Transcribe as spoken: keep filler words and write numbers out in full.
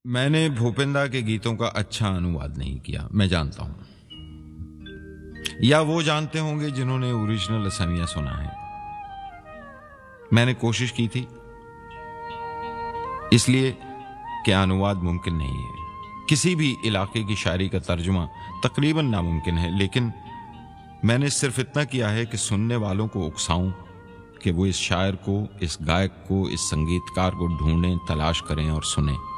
मैंने भूपेंद्र के गीतों का अच्छा अनुवाद नहीं किया, मैं जानता हूं, या वो जानते होंगे जिन्होंने ओरिजिनल असमिया सुना है। मैंने कोशिश की थी, इसलिए कि अनुवाद मुमकिन नहीं है। किसी भी इलाके की शायरी का तर्जुमा तकरीबन नामुमकिन है, लेकिन मैंने सिर्फ इतना किया है कि सुनने वालों को उकसाऊं कि वो इस शायर को, इस गायक को, इस संगीतकार को ढूंढें, तलाश करें और सुनें।